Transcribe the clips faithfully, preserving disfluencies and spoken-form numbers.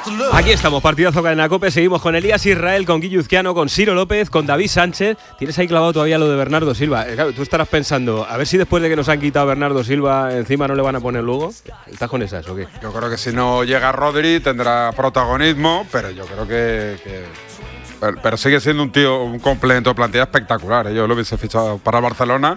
Aquí estamos, partidazo Cadena COPE. Seguimos con Elías Israel, con Guillo Uzquiano, con Ciro López, con David Sánchez. Tienes ahí clavado todavía lo de Bernardo Silva. Eh, claro, tú estarás pensando, a ver si después de que nos han quitado a Bernardo Silva, encima no le van a poner luego. ¿Estás con esas o qué? Yo creo que si no llega Rodri tendrá protagonismo, pero yo creo que... que... Pero, pero sigue siendo un tío, un complemento de plantilla espectacular. ¿eh? Yo lo hubiese fichado para el Barcelona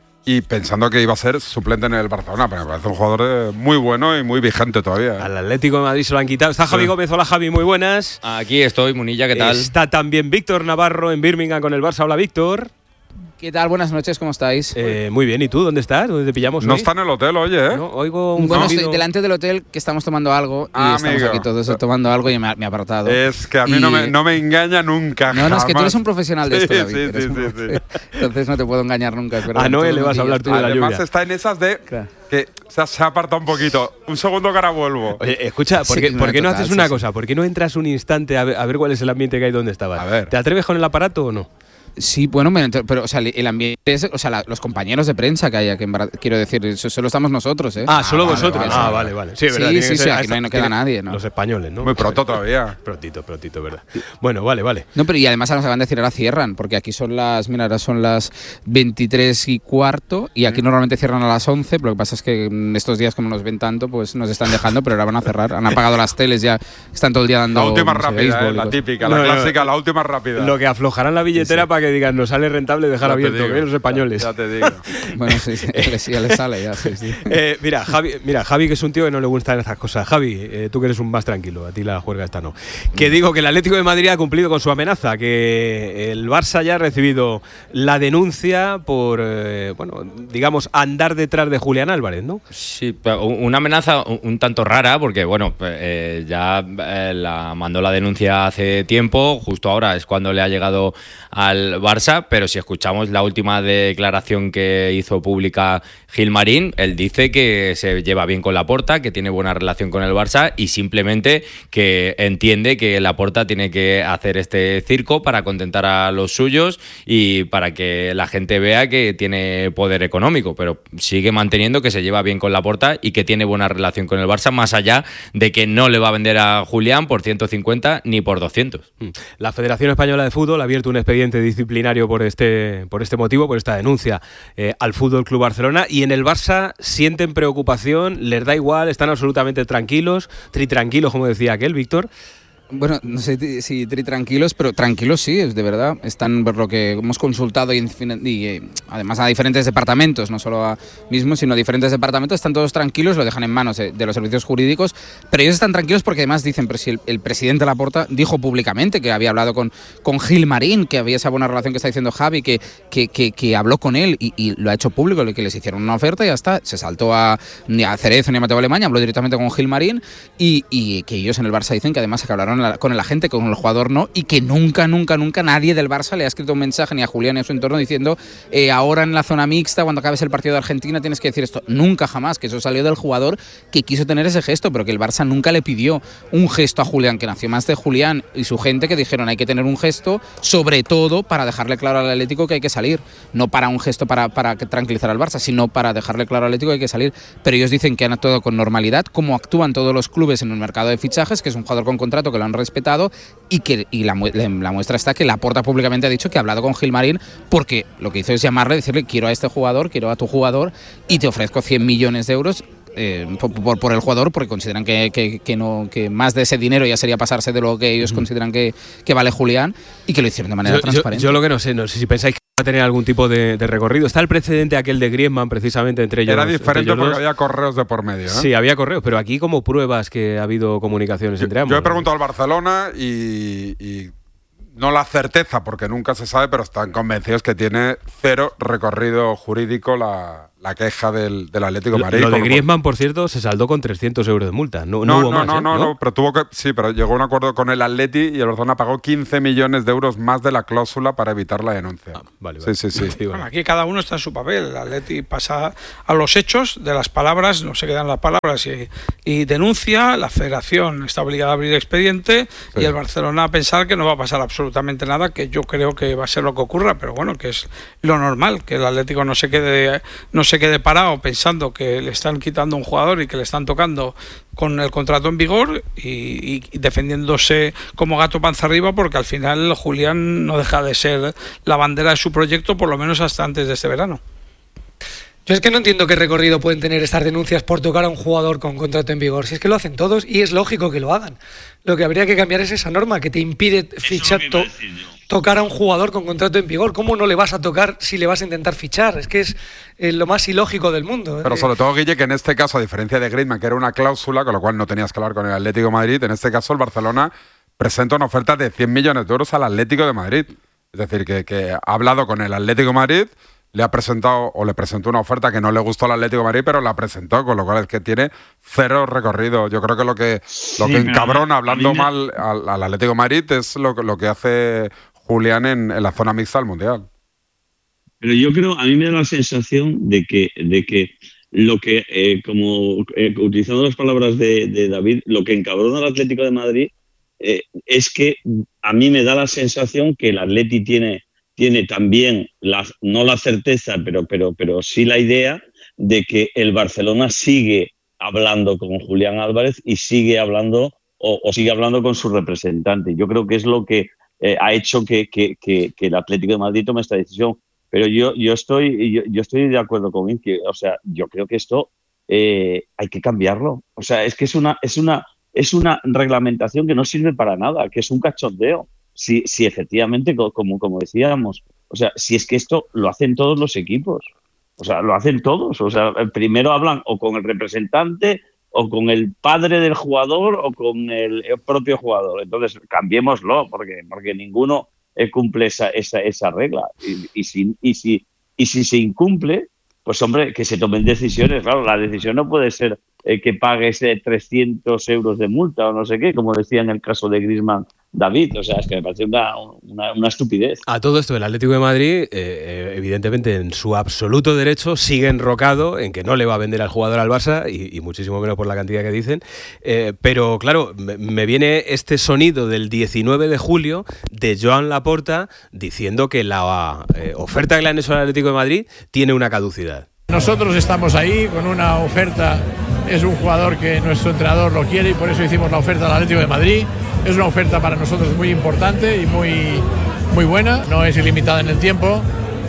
y pensando que iba a ser suplente en el Barcelona, pero me parece un jugador muy bueno y muy vigente todavía. ¿eh? Al Atlético de Madrid se lo han quitado. Está Javi sí. Gómez. Hola Javi, muy buenas. Aquí estoy, Munilla, ¿qué tal? Está también Víctor Navarro en Birmingham con el Barça. Hola Víctor. ¿Qué tal? Buenas noches, ¿cómo estáis? Eh, muy bien, ¿y tú? ¿Dónde estás? ¿Dónde te pillamos No hoy? está en el hotel, oye, ¿eh? No, oigo un bueno, sonido... estoy delante del hotel que estamos tomando algo y ah, estamos amigo. aquí todos tomando algo y me ha, me ha apartado. Es que a mí y... no, me, no me engaña nunca. No, no, es que tú eres un profesional de sí, esto, David. Sí, sí, un... sí, sí. Entonces no te puedo engañar nunca. Es verdad, a Noé le vas a hablar tú de la lluvia. Además está en esas de... Claro. Que o sea, se aparta un poquito. Un segundo que ahora vuelvo. Oye, escucha, ¿por qué, sí, ¿por qué no total, haces una sí, cosa? sí. ¿Por qué no entras un instante a ver, a ver cuál es el ambiente que hay donde estabas? A ver. ¿Te atreves con el aparato o no? Sí, bueno, pero o sea, el ambiente es, o sea, la, los compañeros de prensa que hay aquí, en Bar- quiero decir, eso solo estamos nosotros, ¿eh? Ah, solo ah, vosotros. Vale, ah, vale, vale, vale. Sí, verdad. Sí, sí, sí, aquí esta, no, no queda nadie, ¿no? Los españoles, ¿no? Muy pronto todavía. Prontito, prontito, verdad. Bueno, vale, vale. No, pero y además nos acaban de decir ahora cierran, porque aquí son las, mira, ahora son las veintitrés y cuarto y aquí normalmente cierran a las once, pero lo que pasa es que en estos días como nos ven tanto, pues nos están dejando, pero ahora van a cerrar. Han apagado las teles ya, están todo el día dando... La última no sé, rápida, eh, la típica, no, la no, clásica, no. la última rápida. Lo que aflojarán la billetera sí, sí. para que digan, nos sale rentable dejar ya abierto, que los españoles. Ya, ya te digo. Bueno, sí, sí, ya le sale, ya, sí, sí. Eh, mira, Javi, mira, Javi, que es un tío que no le gustan estas cosas. Javi, eh, tú que eres un más tranquilo, a ti la juerga esta no. Que digo que el Atlético de Madrid ha cumplido con su amenaza, que el Barça ya ha recibido la denuncia por, eh, bueno, digamos, andar detrás de Julián Álvarez, ¿no? Sí, una amenaza un, un tanto rara, porque, bueno, eh, ya eh, la mandó la denuncia hace tiempo, justo ahora es cuando le ha llegado al Barça, pero si escuchamos la última declaración que hizo pública Gilmarín, él dice que se lleva bien con Laporta, que tiene buena relación con el Barça y simplemente que entiende que Laporta tiene que hacer este circo para contentar a los suyos y para que la gente vea que tiene poder económico, pero sigue manteniendo que se lleva bien con Laporta y que tiene buena relación con el Barça, más allá de que no le va a vender a Julián por ciento cincuenta ni por doscientos. La Federación Española de Fútbol ha abierto un expediente disciplinario por este, por este motivo, por esta denuncia eh, al Fútbol Club Barcelona, y en el Barça sienten preocupación, les da igual, están absolutamente tranquilos, tritranquilos, como decía aquel, Víctor. Bueno, no sé si tri tranquilos, pero tranquilos sí, es de verdad. Están por lo que hemos consultado y, y eh, además a diferentes departamentos, no solo a mismos, sino a diferentes departamentos, están todos tranquilos, lo dejan en manos de, de los servicios jurídicos, pero ellos están tranquilos porque además dicen, pero si el, el presidente Laporta dijo públicamente que había hablado con, con Gilmarín, que había esa buena relación que está diciendo Javi, que, que, que, que habló con él y, y lo ha hecho público, que les hicieron una oferta y ya está, se saltó a, ni a Cerezo ni a Mateo Alemania, habló directamente con Gilmarín y, y que ellos en el Barça dicen que además se hablaron con el agente, con el jugador no, y que nunca, nunca, nunca nadie del Barça le ha escrito un mensaje ni a Julián ni a su entorno diciendo eh, ahora en la zona mixta, cuando acabes el partido de Argentina tienes que decir esto. Nunca, jamás, que eso salió del jugador que quiso tener ese gesto, pero que el Barça nunca le pidió un gesto a Julián, que nació más de Julián y su gente, que dijeron hay que tener un gesto, sobre todo para dejarle claro al Atlético que hay que salir, no para un gesto para, para tranquilizar al Barça, sino para dejarle claro al Atlético que hay que salir, pero ellos dicen que han actuado con normalidad, como actúan todos los clubes en el mercado de fichajes, que es un jugador con contrato que lo han respetado y que y la, la muestra está que Laporta públicamente ha dicho que ha hablado con Gilmarín porque lo que hizo es llamarle y decirle quiero a este jugador, quiero a tu jugador y te ofrezco cien millones de euros eh, por, por, por el jugador porque consideran que, que, que, no, que más de ese dinero ya sería pasarse de lo que ellos uh-huh. consideran que, que vale Julián y que lo hicieron de manera yo, transparente. Yo, yo lo que no sé, no sé si pensáis que va a tener algún tipo de, de recorrido. Está el precedente aquel de Griezmann precisamente entre ellos. Era diferente ellos porque dos. Había correos de por medio, ¿eh? Sí, había correos, pero aquí como pruebas que ha habido comunicaciones yo, entre ambos. Yo he preguntado al Barcelona y, y no la certeza, porque nunca se sabe, pero están convencidos que tiene cero recorrido jurídico la, la queja del, del Atlético de Madrid. Lo, lo de Griezmann, por cierto, se saldó con trescientos euros de multa. No, no, no, hubo no, más, no, ¿eh? no, no, pero tuvo que, sí, pero llegó a un acuerdo con el Atleti y el Barcelona pagó quince millones de euros más de la cláusula para evitar la denuncia. Ah, vale, vale. Sí, sí, sí. sí bueno, aquí cada uno está en su papel. El Atleti pasa a los hechos, de las palabras, no se quedan las palabras y, y denuncia. La Federación está obligada a abrir expediente sí. y el Barcelona a pensar que no va a pasar absolutamente nada, que yo creo que va a ser lo que ocurra, pero bueno, que es lo normal, que el Atlético no se quede, no se se quede parado pensando que le están quitando un jugador y que le están tocando con el contrato en vigor y, y defendiéndose como gato panza arriba, porque al final Julián no deja de ser la bandera de su proyecto, por lo menos hasta antes de este verano. Yo es que no entiendo qué recorrido pueden tener estas denuncias por tocar a un jugador con contrato en vigor. Si es que lo hacen todos y es lógico que lo hagan. Lo que habría que cambiar es esa norma que te impide fichar to tocar a un jugador con contrato en vigor. ¿Cómo no le vas a tocar si le vas a intentar fichar? Es que es eh, lo más ilógico del mundo. Pero sobre todo, Guille, que en este caso, a diferencia de Griezmann, que era una cláusula, con lo cual no tenías que hablar con el Atlético de Madrid, en este caso el Barcelona presenta una oferta de cien millones de euros al Atlético de Madrid. Es decir, que, que ha hablado con el Atlético de Madrid, le ha presentado o le presentó una oferta que no le gustó al Atlético de Madrid, pero la presentó, con lo cual es que tiene cero recorrido. Yo creo que lo que, lo Sí, que pero encabrona a hablando mí me- mal al, al Atlético de Madrid es lo, que- lo que hace Julián en, en la zona mixta del Mundial. Pero yo creo, a mí me da la sensación de que, de que lo que, eh, como eh, utilizando las palabras de, de David, lo que encabrona al Atlético de Madrid eh, es que a mí me da la sensación que el Atleti tiene, tiene también, la, no la certeza, pero, pero, pero sí la idea de que el Barcelona sigue hablando con Julián Álvarez y sigue hablando o, o sigue hablando con su representante. Yo creo que es lo que eh, ha hecho que, que, que, que el Atlético de Madrid tome esta decisión. Pero yo, yo, estoy, yo, yo estoy de acuerdo con Inki. O sea, yo creo que esto eh, hay que cambiarlo. O sea, es que es una, es, una, es una reglamentación que no sirve para nada, que es un cachondeo. Si, si efectivamente, como, como decíamos, o sea, si es que esto lo hacen todos los equipos. O sea, lo hacen todos. O sea, primero hablan o con el representante o con el padre del jugador o con el, el propio jugador. Entonces, cambiémoslo, porque, porque ninguno eh, cumple esa, esa, esa regla. Y, y, si, y, si, y si se incumple, pues hombre, que se tomen decisiones. Claro, la decisión no puede ser eh, que pagues eh, trescientos euros de multa o no sé qué, como decía en el caso de Griezmann David. O sea, es que me parece una, una, una estupidez. A todo esto, el Atlético de Madrid, eh, evidentemente en su absoluto derecho, sigue enrocado en que no le va a vender al jugador al Barça, y, y muchísimo menos por la cantidad que dicen. Eh, pero claro, me, me viene este sonido del diecinueve de julio de Joan Laporta diciendo que la eh, oferta que le han hecho al Atlético de Madrid tiene una caducidad. Nosotros estamos ahí con una oferta, es un jugador que nuestro entrenador lo quiere y por eso hicimos la oferta al Atlético de Madrid. Es una oferta para nosotros muy importante y muy, muy buena, no es ilimitada en el tiempo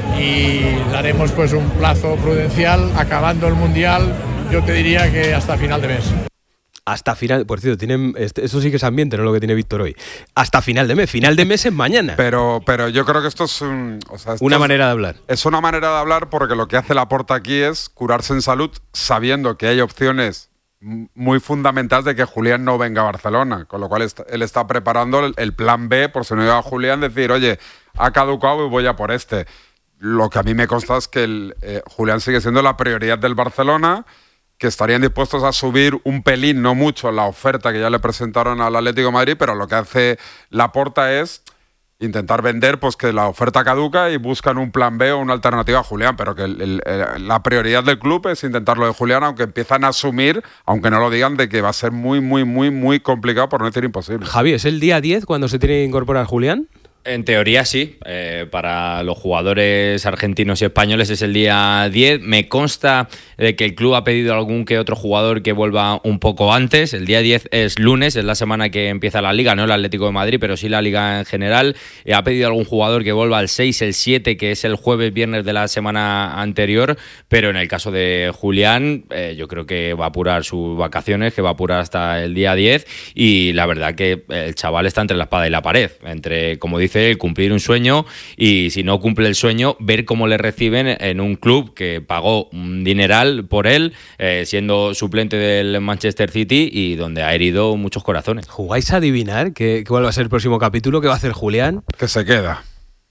y daremos pues un plazo prudencial acabando el Mundial, yo te diría que hasta final de mes. Hasta final, por cierto, tienen, eso sí que es ambiente, no lo que tiene Víctor hoy. Hasta final de mes, final de mes es mañana. Pero, pero yo creo que esto es un, o sea, esto una es, manera de hablar. Es una manera de hablar porque lo que hace Laporta aquí es curarse en salud sabiendo que hay opciones muy fundamentales de que Julián no venga a Barcelona, con lo cual está, él está preparando el, el plan B por si no llega Julián, decir, oye, ha caducado y voy a por este. Lo que a mí me consta es que el, eh, Julián sigue siendo la prioridad del Barcelona, que estarían dispuestos a subir un pelín, no mucho, la oferta que ya le presentaron al Atlético de Madrid, pero lo que hace Laporta es intentar vender pues que la oferta caduca y buscan un plan B o una alternativa a Julián, pero que el, el, el, la prioridad del club es intentar lo de Julián, aunque empiezan a asumir, aunque no lo digan, de que va a ser muy, muy, muy, muy complicado, por no decir imposible. Javi, ¿es el día diez cuando se tiene que incorporar Julián? En teoría sí, eh, para los jugadores argentinos y españoles es el día diez. Me consta de que el club ha pedido a algún que otro jugador que vuelva un poco antes. El día diez es lunes, es la semana que empieza la Liga, no el Atlético de Madrid, pero sí la Liga en general. Eh, ha pedido a algún jugador que vuelva el seis, el siete, que es el jueves, viernes de la semana anterior, pero en el caso de Julián, eh, yo creo que va a apurar sus vacaciones, que va a apurar hasta el día diez, y la verdad que el chaval está entre la espada y la pared, entre, como dice, cumplir un sueño y si no cumple el sueño, ver cómo le reciben en un club que pagó un dineral por él, eh, siendo suplente del Manchester City y donde ha herido muchos corazones. ¿Jugáis a adivinar qué, cuál va a ser el próximo capítulo? ¿Qué va a hacer Julián? Que se queda.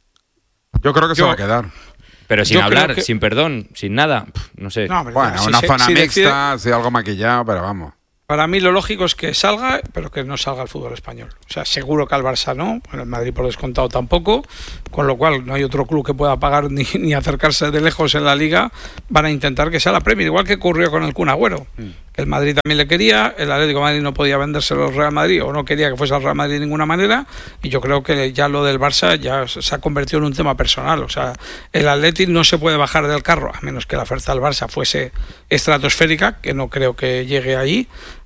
Yo creo que Yo, se va a quedar. Pero sin Yo hablar, que... sin perdón, sin nada, no sé. No, hombre, bueno, si una se, zona si mixta, decide, sí, algo maquillado, pero vamos. Para mí lo lógico es que salga, pero que no salga al fútbol español. O sea, seguro que al Barça no, bueno, el Madrid por descontado tampoco, con lo cual no hay otro club que pueda pagar ni, ni acercarse de lejos en la Liga. Van a intentar que sea la Premier, igual que ocurrió con el Kun Agüero, mm. que El Madrid también le quería, el Atlético de Madrid no podía vendérselo al Real Madrid o no quería que fuese al Real Madrid de ninguna manera, y yo creo que ya lo del Barça ya se ha convertido en un tema personal. O sea, el Atlético no se puede bajar del carro, a menos que la oferta del Barça fuese estratosférica, que no creo que llegue ahí.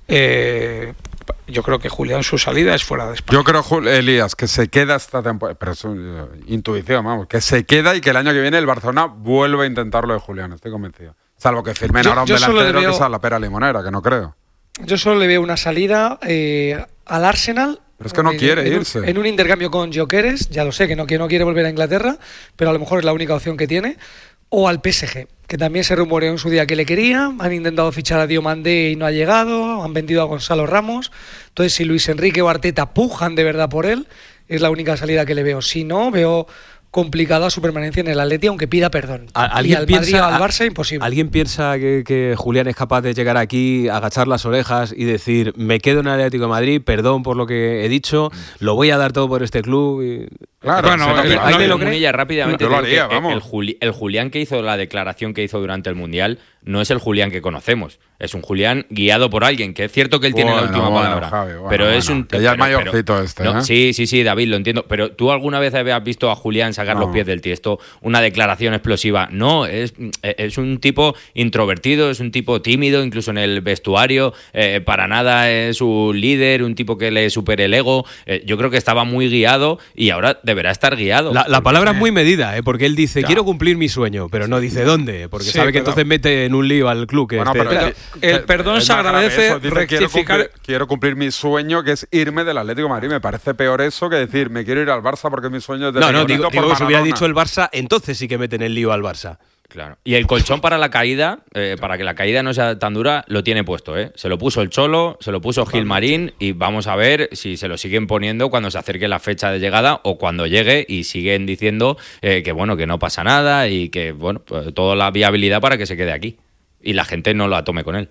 Eh, yo creo que Julián, su salida es fuera de España. Yo creo, Elías, que se queda esta temporada, pero es una intuición, vamos, que se queda y que el año que viene el Barcelona vuelve a intentarlo de Julián, estoy convencido. Salvo que firmen yo, ahora un delantero veo, que sea la pera limonera, que no creo. Yo solo le veo una salida eh, al Arsenal. Pero es que no en, quiere en irse. Un, en un intercambio con Gyökeres, ya lo sé, que no, que no quiere volver a Inglaterra, pero a lo mejor es la única opción que tiene. O al P S G, que también se rumoreó en su día que le quería. Han intentado fichar a Diomandé y no ha llegado. Han vendido a Gonzalo Ramos. Entonces, si Luis Enrique o Arteta pujan de verdad por él, es la única salida que le veo. Si no, veo complicada su permanencia en el Atleti, aunque pida perdón. Y al Madrid o al Barça, imposible. ¿Alguien piensa que, que Julián es capaz de llegar aquí, agachar las orejas y decir, me quedo en el Atlético de Madrid, perdón por lo que he dicho, lo voy a dar todo por este club? Y... Claro, bueno, no, el, ¿alguien lo lo cree? rápidamente yo lo haría, el, el, Juli, el Julián que hizo la declaración que hizo durante el Mundial no es el Julián que conocemos. Es un Julián guiado por alguien, que es cierto que él tiene bueno, la última bueno, palabra. Javi, bueno, pero bueno, es un. Que ya es mayorcito pero, este, no, ¿eh? Sí, sí, sí, David, lo entiendo. Pero ¿tú alguna vez habías visto a Julián sacar no. los pies del tiesto? Una declaración explosiva. No, es, es un tipo introvertido, es un tipo tímido, incluso en el vestuario. Eh, para nada es un líder, un tipo que le supere el ego. Eh, yo creo que estaba muy guiado y ahora deberá estar guiado. La, la palabra es muy medida, ¿eh? Porque él dice, ya. quiero cumplir mi sueño, pero no dice dónde, porque Sí, sabe que pero... entonces mete en un lío al club. Que bueno, esté... pero, el perdón se agradece, eso, dice, rectificar. Quiero cumplir, quiero cumplir mi sueño, que es irme del Atlético de Madrid. Me parece peor eso que decir, me quiero ir al Barça porque mi sueño es de No, no, digo, por digo que si hubiera Maradona. dicho el Barça, entonces sí que meten el lío al Barça. Claro. Y el colchón para la caída, eh, para que la caída no sea tan dura, lo tiene puesto, ¿eh? Se lo puso el Cholo, se lo puso Gilmarín y vamos a ver si se lo siguen poniendo cuando se acerque la fecha de llegada o cuando llegue y siguen diciendo eh, que bueno, que no pasa nada y que bueno, pues, toda la viabilidad para que se quede aquí y la gente no la tome con él.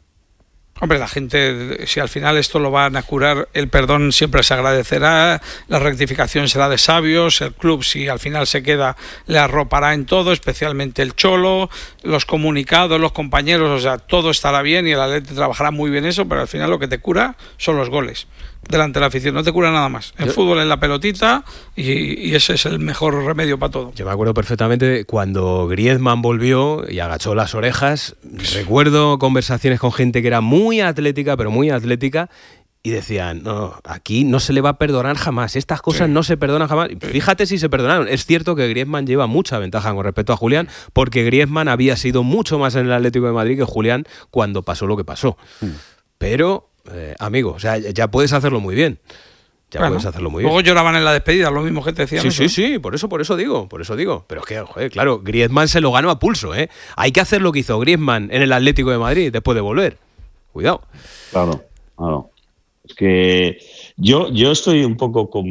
Hombre, la gente, si al final esto lo van a curar, el perdón siempre se agradecerá, la rectificación será de sabios, el club, si al final se queda, le arropará en todo, especialmente el Cholo, los comunicados, los compañeros, o sea, todo estará bien y el Atleti trabajará muy bien eso, pero al final lo que te cura son los goles delante de la afición, no te cura nada más. En Yo... fútbol es la pelotita y, y ese es el mejor remedio para todo. Yo me acuerdo perfectamente cuando Griezmann volvió y agachó las orejas, recuerdo conversaciones con gente que era muy atlética, pero muy atlética, y decían, no, aquí no se le va a perdonar jamás, estas cosas sí. no se perdonan jamás. Fíjate si se perdonaron. Es cierto que Griezmann lleva mucha ventaja con respecto a Julián, porque Griezmann había sido mucho más en el Atlético de Madrid que Julián cuando pasó lo que pasó. Mm. Pero... Eh, amigo, o sea, ya puedes hacerlo muy bien. Ya bueno, puedes hacerlo muy luego bien. Luego lloraban en la despedida, lo mismo que te decían. Sí, eso. sí, sí, por eso, por eso digo, por eso digo. Pero es que, joder, claro, Griezmann se lo ganó a pulso, ¿eh? Hay que hacer lo que hizo Griezmann en el Atlético de Madrid después de volver. Cuidado. Claro, claro. Es que yo, yo estoy un poco con,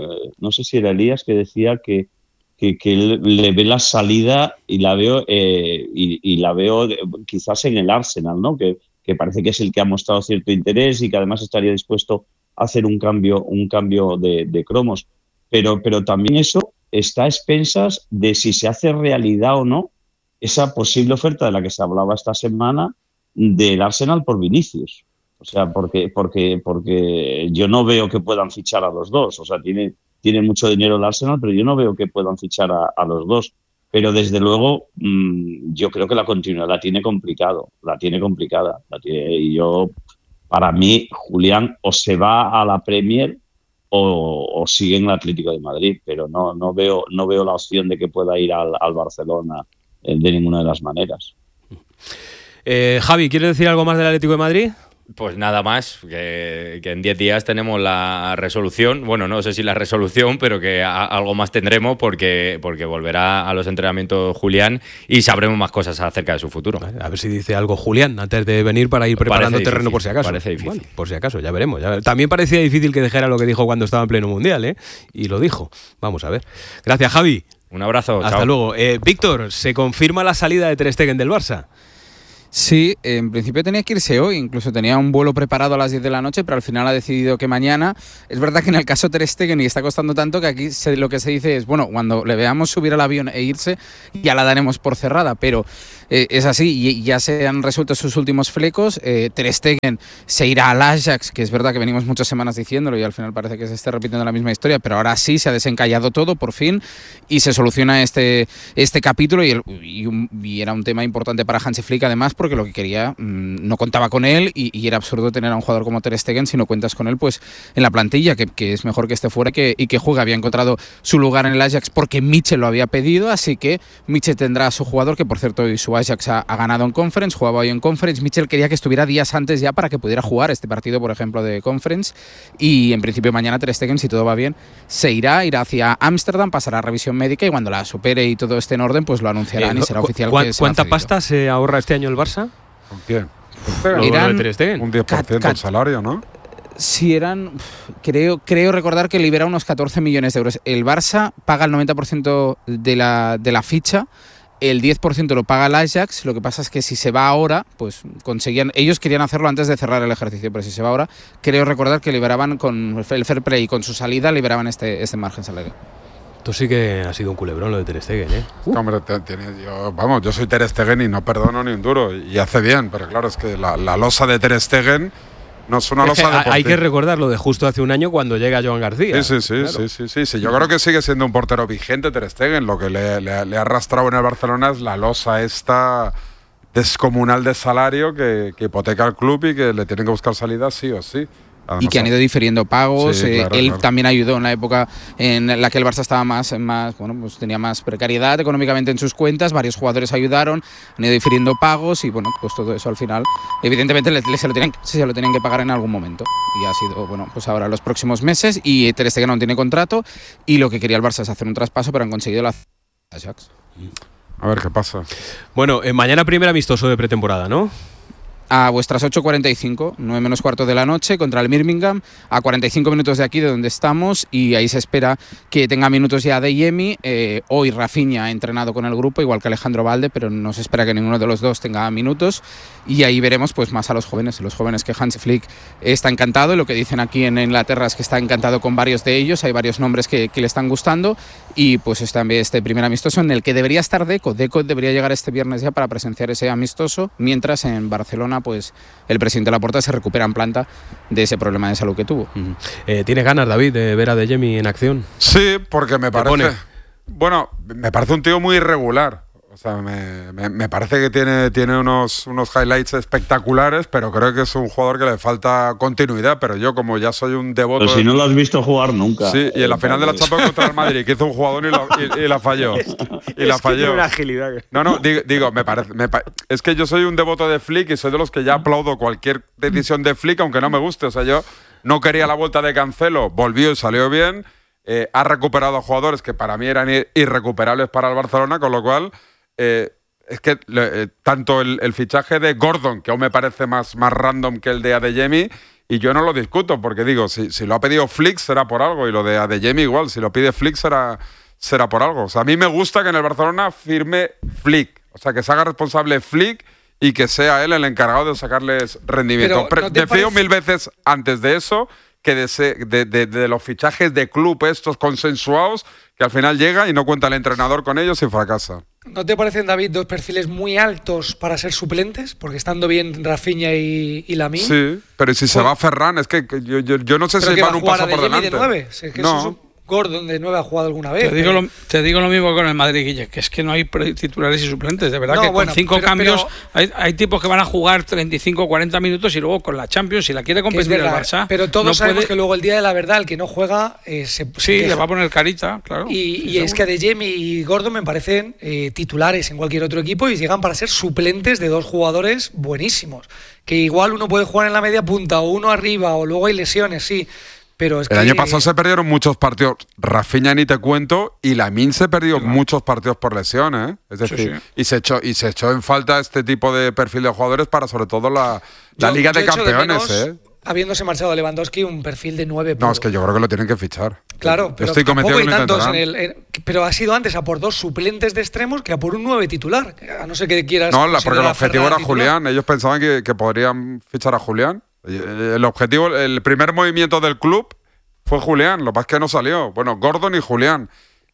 no sé si era Elías que decía que que, que le ve la salida y la veo eh, y, y la veo quizás en el Arsenal, ¿no? Que que parece que es el que ha mostrado cierto interés y que además estaría dispuesto a hacer un cambio, un cambio de, de cromos. Pero, pero también eso está a expensas de si se hace realidad o no esa posible oferta de la que se hablaba esta semana del Arsenal por Vinicius. O sea, porque, porque, porque yo no veo que puedan fichar a los dos. O sea, tiene, tiene mucho dinero el Arsenal, pero yo no veo que puedan fichar a, a los dos. Pero desde luego mmm, yo creo que la continuidad la tiene complicado, la tiene complicada. La tiene, y yo, para mí, Julián o se va a la Premier o, o sigue en el Atlético de Madrid, pero no, no veo, no veo la opción de que pueda ir al, al Barcelona eh, de ninguna de las maneras. Eh, Javi, ¿quieres decir algo más del Atlético de Madrid? Pues nada más, que, que en diez días tenemos la resolución, bueno, no sé si la resolución, pero que a, algo más tendremos porque, porque volverá a los entrenamientos Julián y sabremos más cosas acerca de su futuro. A ver si dice algo Julián antes de venir para ir preparando parece terreno difícil, por si acaso. Parece difícil. Bueno, por si acaso, ya veremos. Ya ver. También parecía difícil que dejara lo que dijo cuando estaba en pleno mundial, ¿eh? Y lo dijo. Vamos a ver. Gracias, Javi. Un abrazo. Hasta chao. luego. Eh, Víctor, ¿se confirma la salida de Ter Stegen del Barça? Sí, en principio tenía que irse hoy, incluso tenía un vuelo preparado a las diez de la noche, pero al final ha decidido que mañana. Es verdad que en el caso de Ter Stegen, y está costando tanto que aquí se, lo que se dice es, bueno, cuando le veamos subir al avión e irse, ya la daremos por cerrada, pero eh, es así, y ya se han resuelto sus últimos flecos. eh, Ter Stegen se irá al Ajax, que es verdad que venimos muchas semanas diciéndolo y al final parece que se esté repitiendo la misma historia, pero ahora sí se ha desencallado todo por fin y se soluciona este, este capítulo y, el, y, un, y era un tema importante para Hansi Flick además, porque lo que quería mmm, no contaba con él y, y era absurdo tener a un jugador como Ter Stegen si no cuentas con él pues en la plantilla, que, que es mejor que esté fuera que, y que juegue. Había encontrado su lugar en el Ajax porque Mitchell lo había pedido, así que Mitchell tendrá a su jugador, que por cierto hoy su Ajax ha, ha ganado en Conference, jugaba hoy en Conference. Mitchell quería que estuviera días antes ya para que pudiera jugar este partido, por ejemplo, de Conference, y en principio mañana Ter Stegen, si todo va bien, se irá, irá hacia Ámsterdam, pasará a revisión médica y cuando la supere y todo esté en orden, pues lo anunciarán eh, y será oficial. ¿cu- que ¿Cuánta pasta se ahorra este año el Barça? ¿Con quién? Irán, un diez por ciento del salario, ¿no? Si eran, creo, creo recordar que libera unos catorce millones de euros. El Barça paga el noventa por ciento de la, de la ficha, el diez por ciento lo paga el Ajax. Lo que pasa es que si se va ahora, pues conseguían, ellos querían hacerlo antes de cerrar el ejercicio, pero si se va ahora, creo recordar que liberaban con el fair play y con su salida liberaban este, este margen salarial. Esto sí que ha sido un culebrón lo de Ter Stegen, ¿eh? Uh. Hombre, te, tiene, yo, vamos, yo soy Ter Stegen y no perdono ni un duro, y hace bien, pero claro, es que la, la losa de Ter Stegen no es una losa deportiva. Hay que recordar lo de justo hace un año cuando llega Joan García. Sí, sí, sí, claro. sí, sí, sí, sí. Yo creo que sigue siendo un portero vigente Ter Stegen. Lo que le, le, le ha arrastrado en el Barcelona es la losa esta descomunal de salario que, que hipoteca al club y que le tienen que buscar salida sí o sí. Y que han ido difiriendo pagos. Sí, claro, eh, él claro. también ayudó en la época en la que el Barça estaba más, más, bueno, pues tenía más precariedad económicamente en sus cuentas. Varios jugadores ayudaron, han ido difiriendo pagos y bueno, pues todo eso al final, evidentemente le, le, se, lo tenían, se lo tenían que pagar en algún momento. Y ha sido, bueno, pues ahora los próximos meses. Y Ter Stegen no tiene contrato y lo que quería el Barça es hacer un traspaso, pero han conseguido la Ajax. A ver qué pasa. Bueno, eh, mañana primer amistoso de pretemporada, ¿no? A vuestras ocho cuarenta y cinco, nueve menos cuarto de la noche, contra el Birmingham, a cuarenta y cinco minutos de aquí, de donde estamos, y ahí se espera que tenga minutos ya Adeyemi. Eh, hoy Rafinha ha entrenado con el grupo, igual que Alejandro Balde, pero no se espera que ninguno de los dos tenga minutos, y ahí veremos pues más a los jóvenes, los jóvenes que Hansi Flick está encantado, y lo que dicen aquí en Inglaterra es que está encantado con varios de ellos, hay varios nombres que, que le están gustando, y pues este, este primer amistoso en el que debería estar Deco. Deco debería llegar este viernes ya para presenciar ese amistoso, mientras en Barcelona pues el presidente Laporta se recupera en planta de ese problema de salud que tuvo. Uh-huh. eh, ¿Tienes ganas, David, de ver a Adeyemi en acción? Sí, porque me parece... pone? Bueno, me parece un tío muy irregular. O sea, me, me, me parece que tiene, tiene unos, unos highlights espectaculares, pero creo que es un jugador que le falta continuidad. Pero yo, como ya soy un devoto... Pero si no lo has visto jugar nunca. Sí, y en la final de la Champions contra el Madrid, que hizo un jugador y, lo, y, y la falló. Y la falló. Una agilidad. No, no, digo, digo me parece, me pa- es que yo soy un devoto de Flick y soy de los que ya aplaudo cualquier decisión de Flick, aunque no me guste. O sea, yo no quería la vuelta de Cancelo, volvió y salió bien. Eh, ha recuperado a jugadores que para mí eran irrecuperables para el Barcelona, con lo cual... Eh, es que eh, tanto el, el fichaje de Gordon, que aún me parece más, más random que el de Adeyemi, y yo no lo discuto, porque digo, si, si lo ha pedido Flick será por algo, y lo de Adeyemi igual, si lo pide Flick será, será por algo. O sea, a mí me gusta que en el Barcelona firme Flick, o sea, que se haga responsable Flick y que sea él el encargado de sacarles rendimiento. Pero, ¿no te Prefiero parece? mil veces antes de eso que de, ese, de, de, de los fichajes de club estos consensuados, que al final llega y no cuenta el entrenador con ellos y fracasa. ¿No te parecen, David, dos perfiles muy altos para ser suplentes? Porque estando bien Rafinha y, y Lamine. Sí, pero ¿y si se va Ferran? Es que yo, yo, yo no sé ¿Pero si que van va a un jugar paso por Adeyemi delante. de nueve? Si es que no. eso es un Gordon de nueve ha jugado alguna vez. Te digo, lo, te digo lo mismo con el Madrid, Guille, que es que no hay titulares y suplentes. De verdad No, que bueno, con cinco pero- cambios pero- hay, hay tipos que van a jugar treinta y cinco o cuarenta minutos y luego con la Champions, si la quiere Que es competir el verdad, Barça, pero todos no sabemos puede- que luego el día de la verdad, el que no juega, eh, se, se Sí, queja. le va a poner carita, claro. Y, Sí, y es seguro. que Adeyemi y Gordon me parecen eh, titulares en cualquier otro equipo y llegan para ser suplentes de dos jugadores buenísimos. Que igual uno puede jugar en la media punta o uno arriba o luego hay lesiones, sí. Pero es El que, año pasado se perdieron muchos partidos. Rafinha ni te cuento, y Lamine se perdió Claro. muchos partidos por lesión, ¿eh? Es Sí, decir, sí. y se echó y se echó en falta este tipo de perfil de jugadores para sobre todo la, la yo- Liga yo de echo Campeones, menos, ¿eh? habiéndose marchado Lewandowski, un perfil de nueve. No, puro. es que yo creo que lo tienen que fichar. Claro, Yo pero estoy convencido tampoco que hay lo tantos en intentarán. el, en- pero ha sido antes a por dos suplentes de extremos que a por un nueve titular. A no ser que quieras. No, la- porque el considerar a objetivo Ferran era titular. Julián. Ellos pensaban que, que podrían fichar a Julián. El objetivo, el primer movimiento del club fue Julián. Lo que pasa es que no salió. Bueno, Gordon y Julián.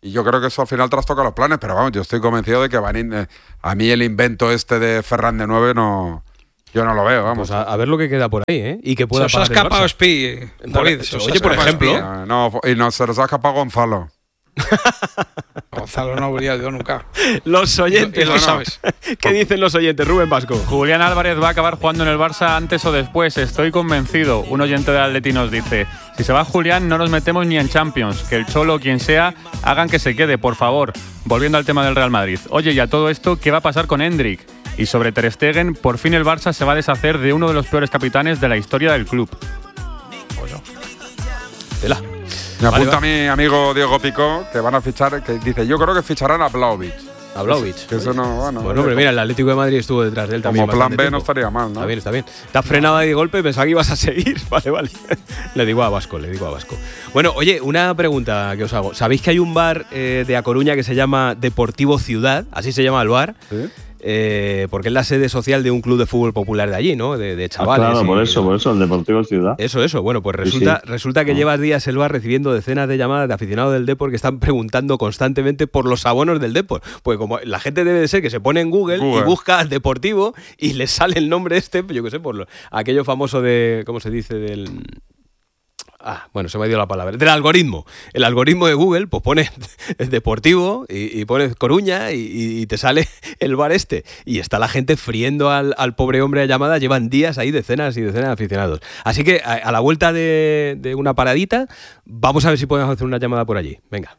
Y yo creo que eso al final trastoca los planes, pero vamos, yo estoy convencido de que van in, a mí el invento este de Ferran de nueve no... Yo no lo veo, vamos. Pues a, a ver lo que queda por ahí, ¿eh? Y que pueda se os ha escapado Spi, David. Por, oye, por ejemplo... Espí, no, y no, se nos ha escapado Gonzalo. Gonzalo no habría ido nunca. Los oyentes, y lo sabes. ¿Qué dicen los oyentes, Rubén Vasco? Julián Álvarez va a acabar jugando en el Barça antes o después, estoy convencido. Un oyente de Atleti nos dice: si se va Julián no nos metemos ni en Champions, que el Cholo o quien sea hagan que se quede, por favor. Volviendo al tema del Real Madrid. Oye, y a todo esto, ¿qué va a pasar con Endrick? Y sobre Ter Stegen, por fin el Barça se va a deshacer de uno de los peores capitanes de la historia del club. Bueno, tela. Me Vale, apunta va. mi amigo Diego Picó que van a fichar, que dice, yo creo que ficharán a Vlahovic. A Vlahovic. Que eso no, bueno, Bueno, hombre, mira, el Atlético de Madrid estuvo detrás de él también. como plan B tiempo. no estaría mal, ¿no? Está bien, está bien. Te has frenado ahí de golpe, pensaba que ibas a seguir. Vale, vale. Le digo a Vasco, le digo a Vasco. Bueno, oye, una pregunta que os hago. ¿Sabéis que hay un bar eh, de A Coruña que se llama Deportivo Ciudad? Así se llama el bar. ¿Sí? Eh, porque es la sede social de un club de fútbol popular de allí, ¿no? De, de chavales. Ah, claro, y, por eso, por eso, el Deportivo Ciudad. Eso, eso. Bueno, pues resulta, Sí, sí. resulta que Ah. llevas días el bar recibiendo decenas de llamadas de aficionados del Depor que están preguntando constantemente por los abonos del Depor. Porque como la gente debe de ser que se pone en Google, Google. y busca Deportivo y le sale el nombre este, yo qué sé, por lo, aquello famoso de, ¿cómo se dice? Del... Ah, bueno, se me ha ido la palabra. Del algoritmo. El algoritmo de Google, pues pones Deportivo y, y pones Coruña y, y te sale el bar este. Y está la gente friendo al, al pobre hombre a llamada. Llevan días ahí decenas y decenas de aficionados. Así que a, a la vuelta de, de una paradita, vamos a ver si podemos hacer una llamada por allí. Venga.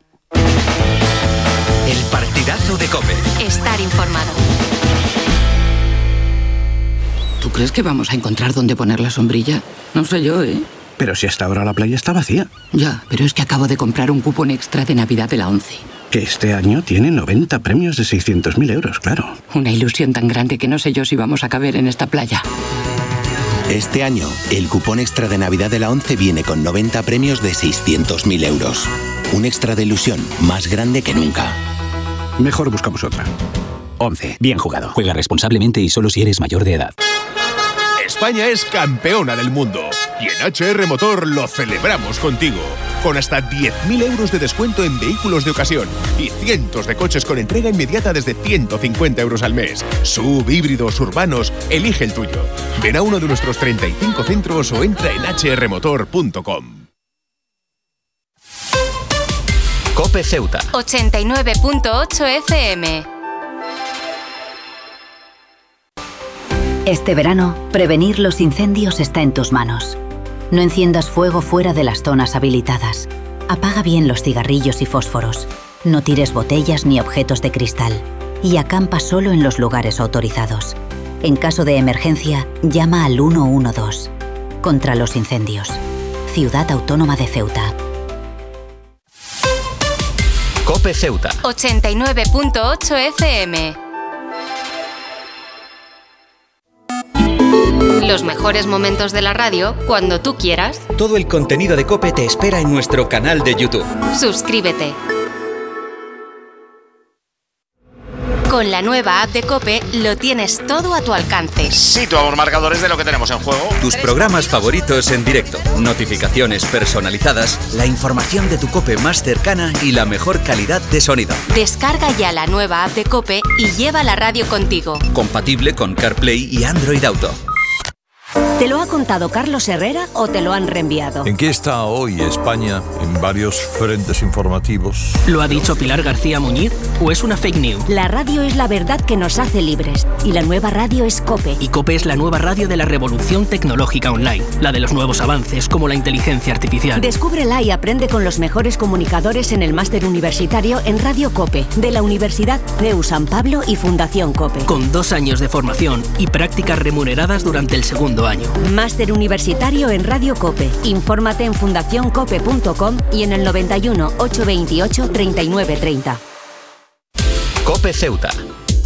El partidazo de COPE. Estar informado. ¿Tú crees que vamos a encontrar dónde poner la sombrilla? No sé yo, ¿eh? Pero si hasta ahora la playa está vacía. Ya, pero es que acabo de comprar un cupón extra de Navidad de la ONCE. Que este año tiene noventa premios de seiscientos mil euros, claro. Una ilusión tan grande que no sé yo si vamos a caber en esta playa. Este año, el cupón extra de Navidad de la ONCE viene con noventa premios de seiscientos mil euros. Un extra de ilusión más grande que nunca. Mejor buscamos otra. ONCE. Bien jugado. Juega responsablemente y solo si eres mayor de edad. España es campeona del mundo y en H R Motor lo celebramos contigo. Con hasta diez mil euros de descuento en vehículos de ocasión y cientos de coches con entrega inmediata desde ciento cincuenta euros al mes. Sub, híbridos, urbanos, elige el tuyo. Ven a uno de nuestros treinta y cinco centros o entra en h r motor punto com. COPE Ceuta. ochenta y nueve punto ocho F M. Este verano, prevenir los incendios está en tus manos. No enciendas fuego fuera de las zonas habilitadas. Apaga bien los cigarrillos y fósforos. No tires botellas ni objetos de cristal. Y acampa solo en los lugares autorizados. En caso de emergencia, llama al uno uno dos. Contra los incendios. Ciudad Autónoma de Ceuta. COPE Ceuta. ochenta y nueve punto ocho F M. Los mejores momentos de la radio cuando tú quieras. Todo el contenido de COPE te espera en nuestro canal de YouTube. Suscríbete. Con la nueva app de COPE lo tienes todo a tu alcance. Situamos marcadores de lo que tenemos en juego. Tus programas favoritos en directo, notificaciones personalizadas, la información de tu COPE más cercana y la mejor calidad de sonido. Descarga ya la nueva app de COPE y lleva la radio contigo. Compatible con CarPlay y Android Auto. ¿Te lo ha contado Carlos Herrera o te lo han reenviado? ¿En qué está hoy España en varios frentes informativos? ¿Lo ha dicho Pilar García Muñiz o es una fake news? La radio es la verdad que nos hace libres y la nueva radio es COPE. Y COPE es la nueva radio de la revolución tecnológica online, la de los nuevos avances como la inteligencia artificial. Descúbrela y aprende con los mejores comunicadores en el máster universitario en Radio COPE, de la Universidad C E U San Pablo y Fundación COPE. Con dos años de formación y prácticas remuneradas durante el segundo año. Máster universitario en Radio COPE. Infórmate en fundación cope punto com y en el noventa y uno, ochocientos veintiocho, treinta y nueve treinta. COPE Ceuta.